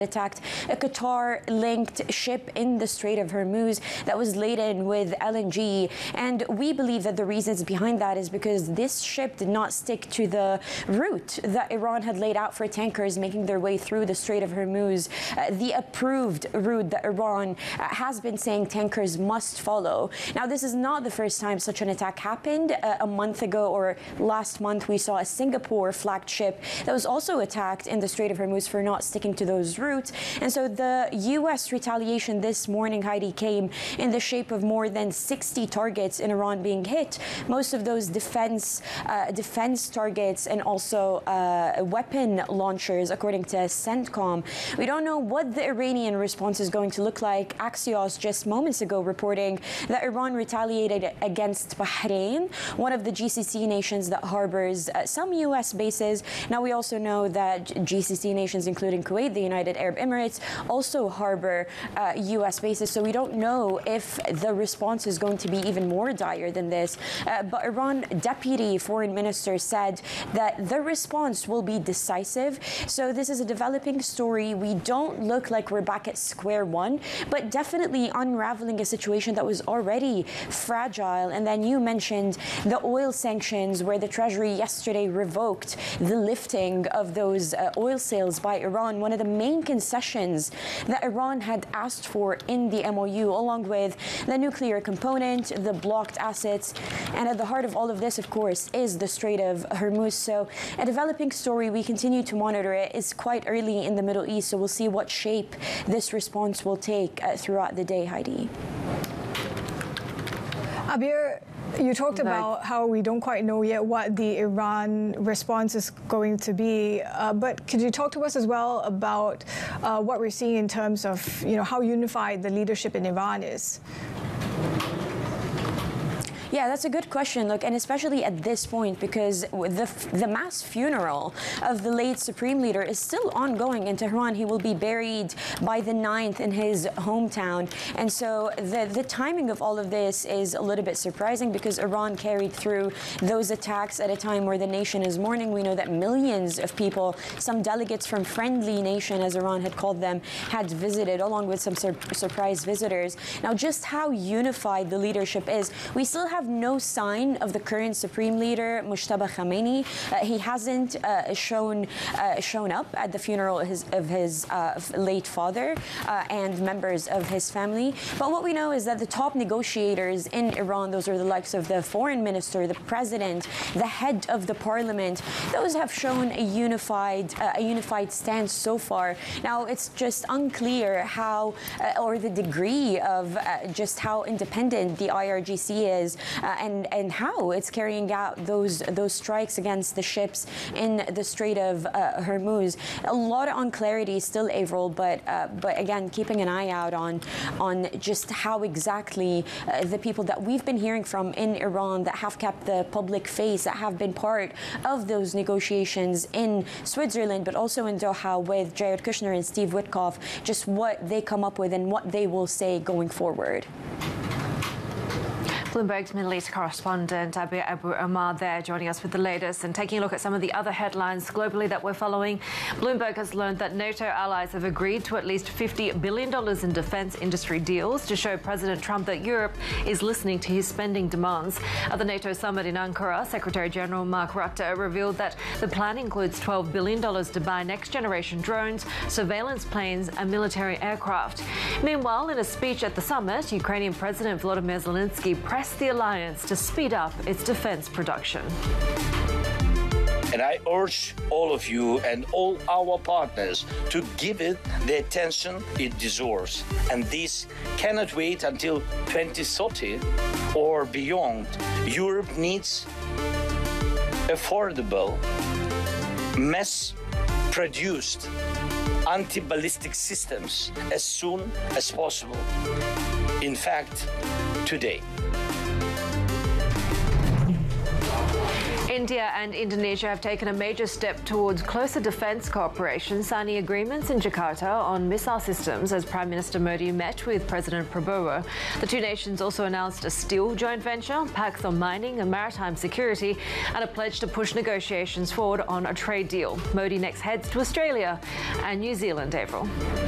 attacked a Qatar-linked ship in the Strait of Hormuz that was laden with LNG. And we believe that the reasons behind that is because this ship did not stick to the route that Iran had laid out for tankers making their way through the Strait of Hormuz, the approved route that Iran has been saying tankers must follow. Now, this is not the first time such an attack happened. A month ago or last month, we saw a Singapore-flagged ship that was also attacked in the Strait of Hormuz for not sticking to those routes. And so the U.S. retaliation this morning, Heidi, came in the shape of more than 60 targets in Iran being hit. Most of those defense targets and also weapon launchers, according to CENTCOM. We don't know what the Iranian response is going to look like. Axios just moments ago reporting that Iran retaliated against Bahrain, one of the GCC nations that harbors some U.S. bases. Now, we also know that GCC nations, including Kuwait, the United Arab Emirates, also harbor U.S. bases. So we don't know if the response is going to be even more dire than this. But Iran deputy foreign minister said that the response will be decisive. So this is a developing story. We don't look like we're back at square one, but definitely unraveling a situation that was already fragile. And then you mentioned the oil sanctions, where the Treasury yesterday revoked the lifting of those oil sales by Iran, one of the main concessions that Iran had asked for in the MOU, along with the nuclear component, the blocked assets. And at the heart of all of this, of course, is the Strait of Hormuz. So a developing story. We continue to monitor it. It's quite early in the Middle East, so we'll see what shape this response will take throughout the day, Heidi. Abir, you talked about how we don't quite know yet what the Iran response is going to be, but could you talk to us as well about what we're seeing in terms of, how unified the leadership in Iran is? Yeah, that's a good question. Look, and especially at this point, because the mass funeral of the late Supreme Leader is still ongoing in Tehran. He will be buried by the 9th in his hometown. And so the timing of all of this is a little bit surprising, because Iran carried through those attacks at a time where the nation is mourning. We know that millions of people, some delegates from friendly nation, as Iran had called them, had visited, along with some surprise visitors. Now, just how unified the leadership is, we still have no sign of the current Supreme Leader, Mujtaba Khamenei. He hasn't shown up at the funeral of his late father and members of his family. But what we know is that the top negotiators in Iran, those are the likes of the foreign minister, the president, the head of the parliament, those have shown a unified stance so far. Now, it's just unclear how or the degree of just how independent the IRGC is. And how it's carrying out those strikes against the ships in the Strait of Hormuz. A lot of unclarity still, Avril, but again, keeping an eye out on just how exactly the people that we've been hearing from in Iran that have kept the public face, that have been part of those negotiations in Switzerland, but also in Doha with Jared Kushner and Steve Witkoff, just what they come up with and what they will say going forward. Bloomberg's Middle East correspondent Abir Abu Omar there, joining us with the latest and taking a look at some of the other headlines globally that we're following. Bloomberg has learned that NATO allies have agreed to at least $50 billion in defense industry deals to show President Trump that Europe is listening to his spending demands. At the NATO summit in Ankara, Secretary General Mark Rutte revealed that the plan includes $12 billion to buy next-generation drones, surveillance planes and military aircraft. Meanwhile, in a speech at the summit, Ukrainian President Volodymyr Zelensky pressed the alliance to speed up its defense production. And I urge all of you and all our partners to give it the attention it deserves. And this cannot wait until 2030 or beyond. Europe needs affordable, mass-produced anti-ballistic systems as soon as possible. In fact, today. India and Indonesia have taken a major step towards closer defence cooperation, signing agreements in Jakarta on missile systems as Prime Minister Modi met with President Prabowo. The two nations also announced a steel joint venture, pacts on mining and maritime security, and a pledge to push negotiations forward on a trade deal. Modi next heads to Australia and New Zealand, April.